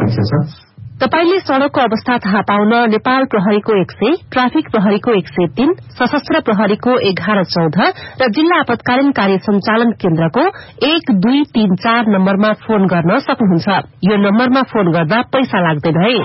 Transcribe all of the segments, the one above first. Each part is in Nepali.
अपेक्षा छ। तपाईले सड़कको अवस्था थाहा पाउन नेपाल प्रहरीको 100, ट्राफिक प्रहरीको 103, सशस्त्र प्रहरीको 1114 र जिल्ला आपतकालीन कार्य संचालन केन्द्रको 1234 नम्बरमा फोन गर्न सक्नुहुन्छ। यो नम्बरमा फोन गर्दा पैसा लाग्दैन है।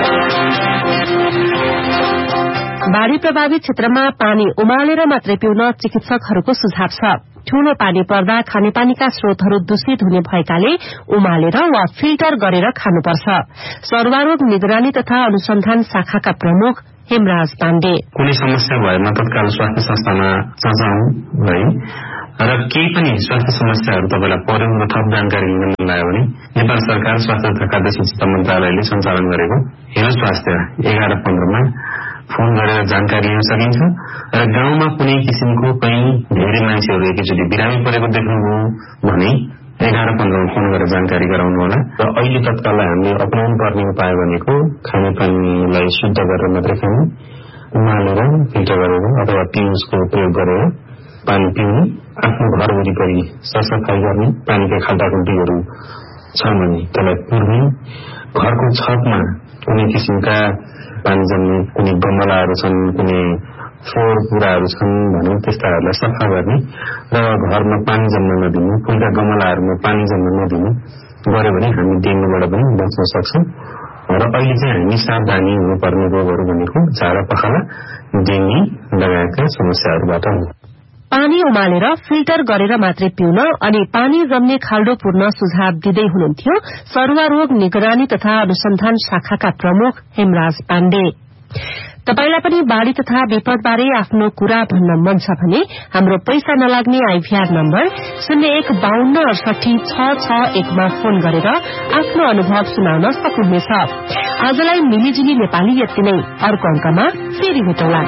बाढ़ी प्रभावित क्षेत्रमा पानी उमालेर मात्रै पिउन चिकित्सकहरूको सुझाव छ। ठूलो पानी पर्दा खानेपानीका स्रोतहरू दूषित हुने भएकाले उमालेर वा फिल्टर गरेर खानुपर्छ। सर्वरोग निगरानी तथा अनुसन्धान शाखाका प्रमुख हेमराज पाण्डे कुनै समस्या भएमा तत्काल स्वास्थ्य संस्थामा जाउँ है र केही पनि स्वास्थ्य समस्याहरू तपाईलाई पर्यो र थप जानकारी लिन मन लाग्यो भने नेपाल सरकार स्वास्थ्य तथा खाद्य सुरक्षा मन्त्रालयले सञ्चालन गरेको हेर स्वास्थ्य 1115 मा फोन गरेर जानकारी लिन सकिन्छ। र गाउँमा कुनै किसिमको कहीँ धेरै मान्छेहरू एकैचोटि बिरामी परेको देख्नुभयो भने 1115 मा फोन गरेर जानकारी गराउनु होला। र अहिले तत्काललाई हामीले अपनाउनु पर्ने उपाय भनेको खानेपानीलाई शुद्ध गरेर मात्रै खानु, उमालेर फिल्टर गरेर अथवा पिउसको प्रयोग गरेर पानी पिउनु, आफ्नो घर वरिपरि सरसफाई गर्ने, पानीका खाल्टाखुल्टीहरू छ भने त्यसलाई पुर्ने, घरको छतमा कुनै किसिमका पानी जम्ने कुनै गमलाहरू छन्, कुनै फोहोर कुराहरू छन् भने त्यस्ताहरूलाई सफा गर्ने र घरमा पानी जम्न नदिनु, फुलका गमलाहरूमा पानी जम्न नदिनु गर्यो भने हामी डेङ्गुबाट पनि बच्न सक्छौं। र अहिले चाहिँ हामी सावधानी हुनुपर्ने रोगहरू भनेको झाडा पखाला, डेङ्गी लगायतका समस्याहरूबाट हो। पानी उमालेर फिल्टर गरेर मात्रै पिउन अनि पानी जम्ने खाल्डो पुर्न सुझाव दिँदै हुनुहुन्थ्यो सर्वरोग निगरानी तथा अनुसन्धान शाखाका प्रमुख हेमराज पाण्डे। तपाईलाई पनि बाढ़ी तथा विपदबारे आफ्नो कुरा भन्न मन छ भने हाम्रो पैसा नलाग्ने आइभीआर नम्बर 0152686661 मा फोन गरेर आफ्नो अनुभव सुनाउन सक्नुहुनेछ। आजलाई मिलिजुली नेपाली यति नै। अर्को अंकमा फेरि भेटौँला।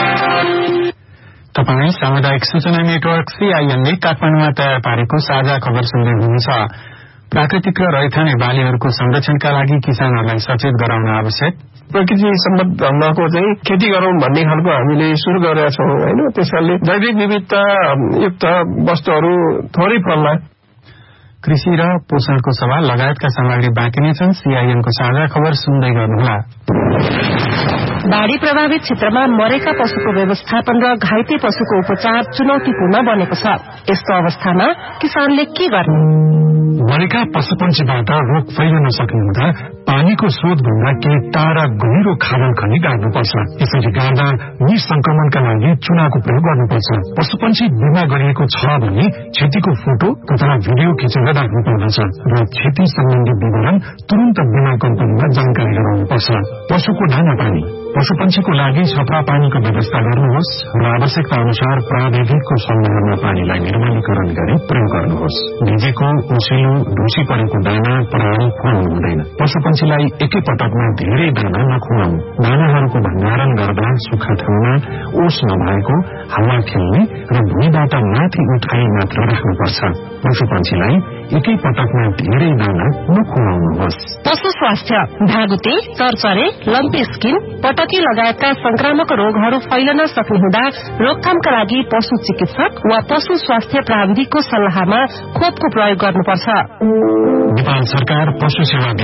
तपाईं सामुदायिक सूचना नेटवर्क CIN ले काठमाडौँमा तयार पारेको साझा खबर सुन्दै हुनुहुन्छ। प्राकृतिक र रैथाने बालीहरूको संरक्षणका लागि किसानहरूलाई सचेत गराउन आवश्यक। प्रकृति सम्बद्ध भएको चाहिँ खेती गरौं भन्ने खालको हामीले सुरु गरेका छौं हैन। त्यसैले जैविक विविधता युक्त वस्तुहरू थोरै फल्ला। कृषि र पोषणको सवाल लगायतका सामग्री बाँकी नै छन्। CIN को साझा खबर सुन्दै गर्नुहोला। बाढ़ी प्रभावित क्षेत्रमा मरेका पशुको व्यवस्थापन र घाइते पशुको उपचार चुनौतीपूर्ण बनेको छ। यस्तो अवस्थामा किसानले के गर्ने? मरेका पशुपन्छीबाट रोग फैलिन सक्ने हुँदा पानीको स्रोतभन्दा केही टाढा गहिरो खाडल खनी गाड्नुपर्छ। यसरी गाड्दा निसंक्रमणका लागि चुनाको प्रयोग गर्नुपर्छ। पशुपन्छी बिमा गरिएको छ भने क्षतिको फोटो तथा भिडियो खिचेर राख्नुपर्दछ र क्षति सम्बन्धी विवरण तुरन्त बिमा कम्पनीमा जानकारी गराउनुपर्छ। पशुको दाना पानी पशुपन्छीको लागि सफा पानीको व्यवस्था गर्नुहोस् र आवश्यकता अनुसार प्राविधिकको सल्लाहमा पानीलाई निर्मलीकरण गरी प्रयोग गर्नुहोस्। भिजेको ओसिलो ढुसी परेको दाना प्राणी खुवाउनु हुँदैन। पशुपन्छीलाई एकै पटकमा धेरै दाना नखुवाउनु। दानाहरूको भण्डारण गर्दा सुक्खा ठाउँमा ओस नभएको, हावा खेल्ने र भुइँबाट माथि उठाई मात्र राख्नुपर्छ। पशुपन्छीलाई एकै पटकमा धेरै दाना नखुवाउनुहोस्। पशु स्वास्थ्य भागुते, चरचरे, लम्पी स्किन, पटकी लगायतका संक्रामक रोगहरू फैलन सक्ने हुँदा रोकथामका लागि पशु चिकित्सक वा पशु स्वास्थ्य प्राविधिकको सल्लाहमा खोपको प्रयोग गर्नुपर्छ। नेपाल सरकार पशु सेवा